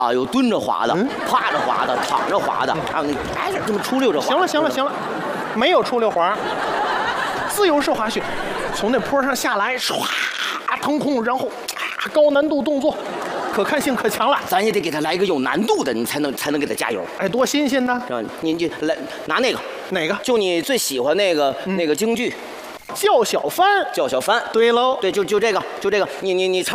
啊，有蹲着滑的，趴着滑的，躺着滑的，还有那哎这么出溜着滑。 行了，没有出溜滑，自由式滑雪，从那坡上下来，唰腾空，然后高难度动作，可看性可强了。 咱也得给他来一个有难度的，你才能给他加油。 哎，多新鲜呢！ 是吧？你就来拿那个哪个？ 就你最喜欢那个京剧， 叫小帆。 叫小帆。 对喽， 对，就这个，你唱。